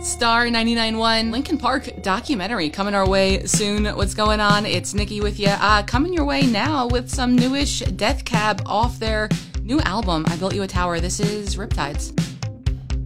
Star 99.1 Linkin Park documentary coming our way soon. What's going on? It's Nikki with you. Coming your way now with some newish Death Cab off their new album, I Built You a Tower. This is Riptides.